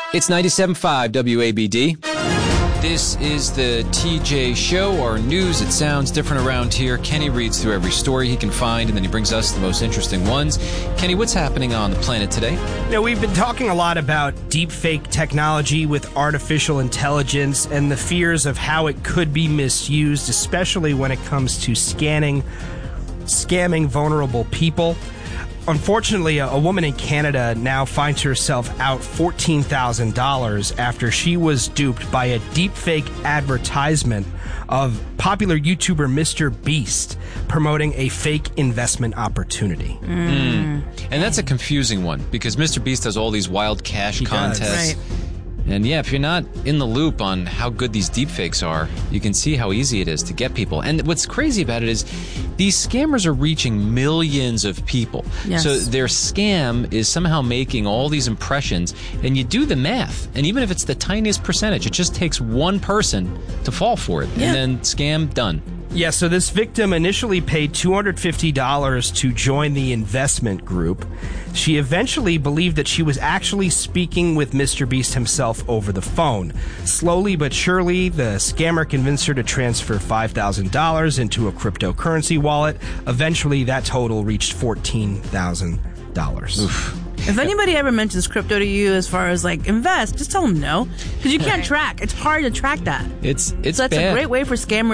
It's 97.5 WABD. This is the TJ Show, our news. It sounds different around here. Kenny reads through every story he can find, and then he brings us the most interesting ones. Kenny, what's happening on the planet today? We've been talking a lot about deepfake technology with artificial intelligence and the fears of how it could be misused, especially when it comes to scamming vulnerable people. Unfortunately, a woman in Canada now finds herself out $14,000 after she was duped by a deepfake advertisement of popular YouTuber Mr. Beast promoting a fake investment opportunity. And that's a confusing one because Mr. Beast does all these wild cash contests. Right. And yeah, if you're not in the loop on how good these deepfakes are, you can see how easy it is to get people. And what's crazy about it is these scammers are reaching millions of people. Yes. So their scam is somehow making all these impressions, and you do the math. And even if it's the tiniest percentage, it just takes one person to fall for it. Yeah. And then scam, done. Yeah, so this victim initially paid $250 to join the investment group. She eventually believed that she was actually speaking with Mr. Beast himself over the phone. Slowly but surely, the scammer convinced her to transfer $5,000 into a cryptocurrency wallet. Eventually, that total reached $14,000. Oof. If anybody ever mentions crypto to you as far as like invest, just tell them no. Because you can't track. It's hard to track that. It's So that's bad. a great way for scammers